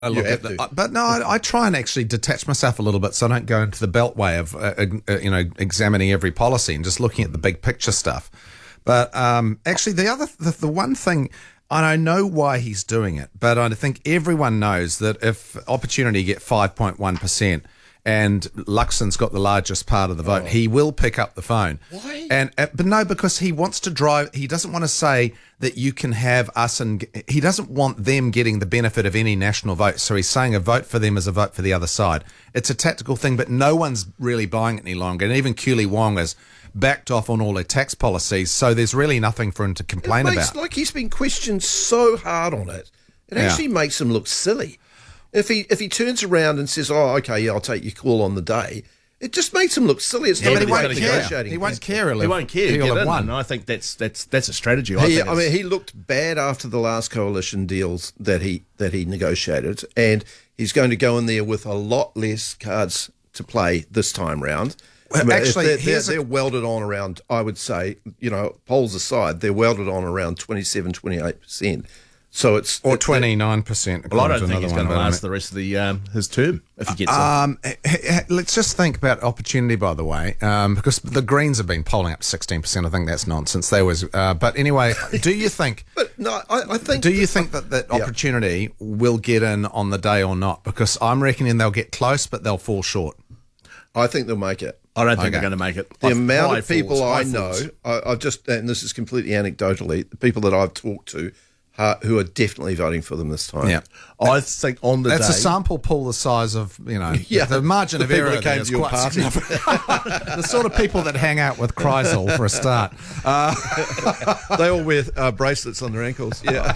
I look at but no, I try and actually detach myself a little bit, so I don't go into the beltway of examining every policy and just looking at the big picture stuff. But actually, the one thing, and I know why he's doing it, but I think everyone knows that if Opportunity get 5.1%. And Luxon's got the largest part of the vote, he will pick up the phone. Why? But no, because he wants to drive. He doesn't want to say that you can have us, and he doesn't want them getting the benefit of any national vote. So he's saying a vote for them is a vote for the other side. It's a tactical thing, but no one's really buying it any longer. And even Keely Wong has backed off on all their tax policies, so there's really nothing for him to complain about. It's like he's been questioned so hard on it. It actually makes him look silly. If he turns around and says, "Oh, okay, yeah, I'll take your call on the day," it just makes him look silly. It's not but he won't care. negotiating. He won't care. He won't care. He'll have won. And I think that's a strategy. He looked bad after the last coalition deals that he negotiated, and he's going to go in there with a lot less cards to play this time round. Well, actually, they're welded on around, I would say, polls aside, they're welded on around 27, 28%. So it's 29%. Well, I don't think he's going to last the rest of his term if he gets it. Let's just think about Opportunity, by the way, because the Greens have been polling up 16%. I think that's nonsense. They was, but anyway, do you think? But no, I think. Do you think that Opportunity will get in on the day or not? Because I'm reckoning they'll get close, but they'll fall short. I think they'll make it. I don't think they're going to make it. The amount of people I know, I've just, and this is completely anecdotally, the people that I've talked to, who are definitely voting for them this time. Yeah, I think on the that's day, a sample pool the size of the margin of error. Came to your party. The sort of people that hang out with Kreisel for a start. They all wear bracelets on their ankles. Yeah.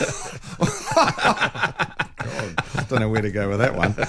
I don't know where to go with that one.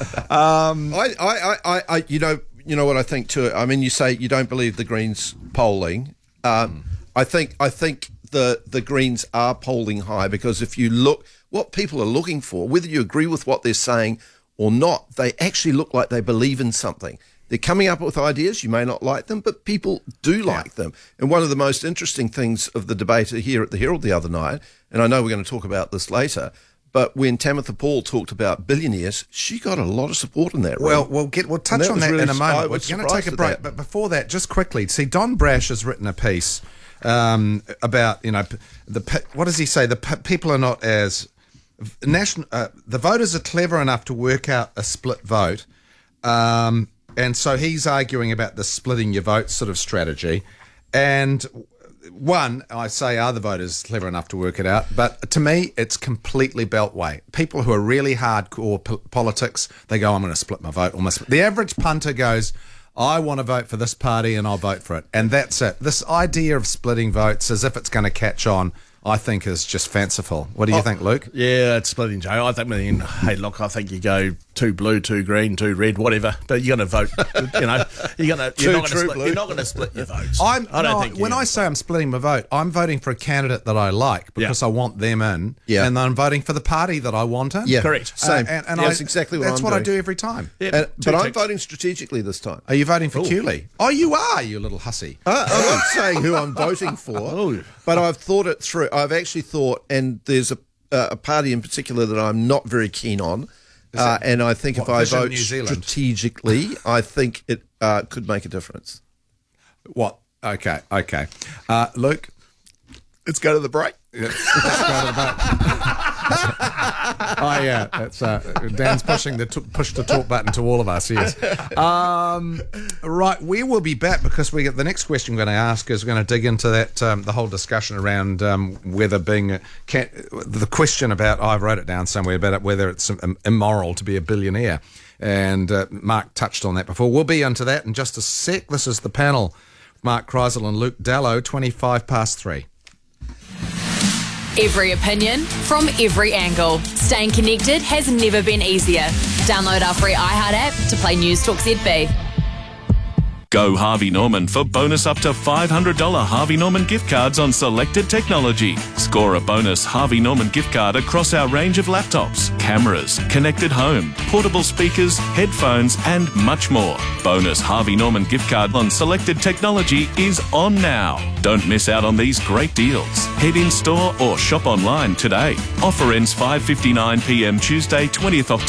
You know what I think too. I mean, you say you don't believe the Greens polling. I think the Greens are polling high because if you look what people are looking for, whether you agree with what they're saying or not, they actually look like they believe in something. They're coming up with ideas. You may not like them, but people do like them. And one of the most interesting ththings of the debate here at the Herald the other night, and I know we're going to talk about this later, but when Tamitha Paul talked about billionaires, she got a lot of support in that. Well, we'll touch on that in a moment. We're going to take a break, but before that, just quickly, see, Don Brash has written a piece about what does he say? The people are not as national. The voters are clever enough to work out a split vote, and so he's arguing about the splitting your vote sort of strategy. And one, I say, are the voters clever enough to work it out? But to me, it's completely beltway. People who are really hardcore politics, they go, I'm going to split my vote. The average punter goes, I want to vote for this party and I'll vote for it. And that's it. This idea of splitting votes as if it's going to catch on, I think is just fanciful. What do you think, Luke? Yeah, it's splitting, Joe. I think, hey, look, I think you go 2 blue, 2 green, 2 red, whatever. But you're going to vote. You're not going to split your votes. When I say I'm splitting my vote, I'm voting for a candidate that I like because I want them in, and then I'm voting for the party that I want in. Yeah, correct. Same. And that's exactly what that's I'm what doing. I do every time. Yeah, but I'm voting strategically this time. Are you voting for Keely? Oh, you are, you little hussy. I'm not saying who I'm voting for, but I've thought it through. I've actually thought, and there's a party in particular that I'm not very keen on, and I think if I vote strategically, I think it could make a difference. What? Okay. Luke? Let's go to the break. Let's go to the break. Oh yeah, that's Dan's pushing the push to talk button to all of us. Yes. Right, we will be back because the next question we're going to ask is we're going to dig into that the whole discussion around whether the question about I wrote it down somewhere about whether it's immoral to be a billionaire, and Mark touched on that before. We'll be into that in just a sec. This is the panel: Mark Kreisel and Luke Dallow. 3:25. Every opinion from every angle. Staying connected has never been easier. Download our free iHeart app to play News Talk ZB. Go Harvey Norman for bonus up to $500 Harvey Norman gift cards on selected technology. Score a bonus Harvey Norman gift card across our range of laptops, cameras, connected home, portable speakers, headphones, and much more. Bonus Harvey Norman gift card on selected technology is on now. Don't miss out on these great deals. Head in store or shop online today. Offer ends 5:59 p.m. Tuesday, 20th October.